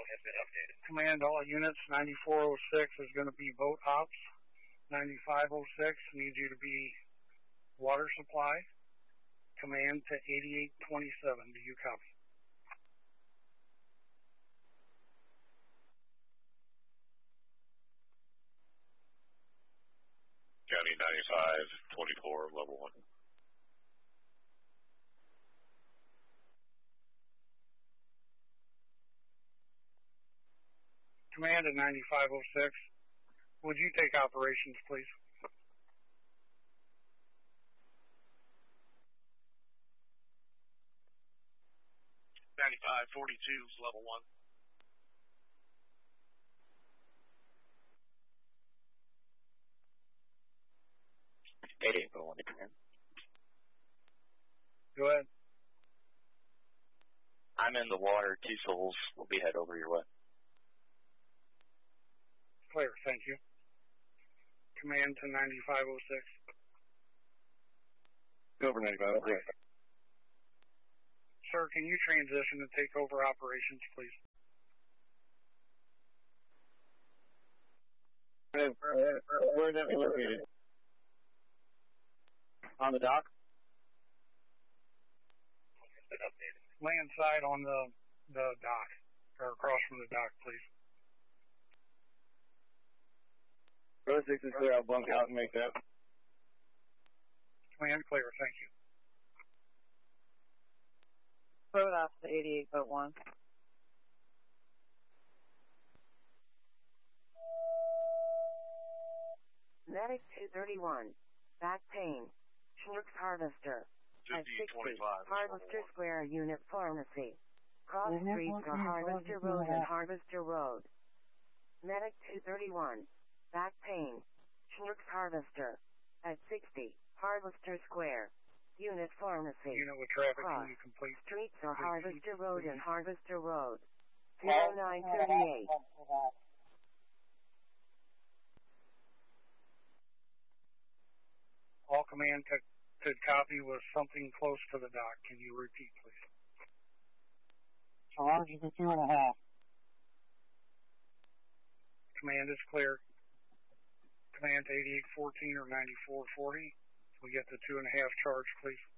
has been updated. Command all units, 9406 is going to be boat ops. 9506 needs you to be water supply. Command to 8827. Do you copy? County 9524, level 1. Command at 9506. Would you take operations, please? .9542 level 1. One to command. Go ahead. I'm in the water, 2 souls. We'll be head over your way. Clear, thank you. Command to 9506. Go over 95. Okay. Sir, can you transition and take over operations, please? Where is that located? On the dock? Has been updated. Land side on the dock, or across from the dock, please. Row 6 is clear. I'll bunk out and make that. Command clear, thank you. Road off to 88.1. Medic 231. Back pain. Schnucks Harvester. At 60. Harvester Square Unit Pharmacy. Cross streets are Harvester Road and Harvester Road. Medic 231. Back pain. Schnucks Harvester. At 60. Harvester Square. Unit Pharmacy. Unit with traffic, Cross. can you complete? Streets are Harvester Road and Harvester Road. 0938. All command could copy with something close to the dock. Can you repeat, please? So long as you can 2.5. Command is clear. Command to 8814 or 9440. We get the 2.5 charge, please.